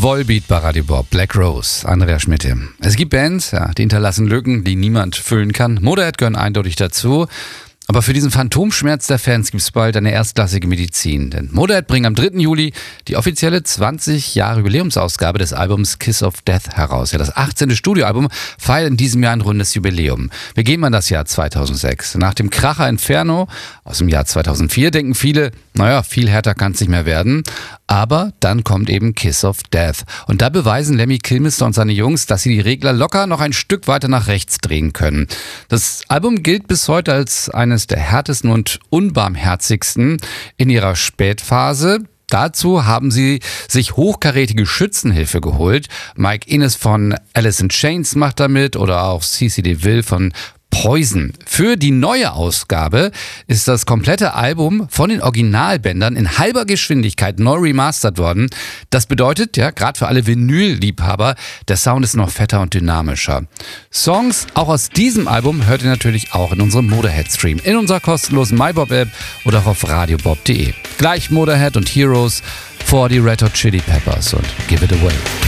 Volbeat bei Radio Bob, Black Rose, Andrea Schmitte. Es gibt Bands, die hinterlassen Lücken, die niemand füllen kann. Motorhead gehören eindeutig dazu. Aber für diesen Phantomschmerz der Fans gibt es bald eine erstklassige Medizin. Denn Motorhead bringt am 3. Juli die offizielle 20 Jahre Jubiläumsausgabe des Albums Kiss of Death heraus. Ja, das 18. Studioalbum feiert in diesem Jahr ein rundes Jubiläum. Wir gehen an das Jahr 2006. Nach dem Kracher Inferno aus dem Jahr 2004 denken viele, viel härter kann es nicht mehr werden. Aber dann kommt eben Kiss of Death. Und da beweisen Lemmy Kilmister und seine Jungs, dass sie die Regler locker noch ein Stück weiter nach rechts drehen können. Das Album gilt bis heute als eines der härtesten und unbarmherzigsten in ihrer Spätphase. Dazu haben sie sich hochkarätige Schützenhilfe geholt. Mike Innes von Alice in Chains macht damit oder auch CeCe DeVille von Poison. Für die neue Ausgabe ist das komplette Album von den Originalbändern in halber Geschwindigkeit neu remastert worden. Das bedeutet, gerade für alle Vinyl-Liebhaber, der Sound ist noch fetter und dynamischer. Songs auch aus diesem Album hört ihr natürlich auch in unserem Motorhead-Stream, in unserer kostenlosen MyBob-App oder auch auf radiobob.de. Gleich Motorhead und Heroes vor die Red Hot Chili Peppers und Give It Away.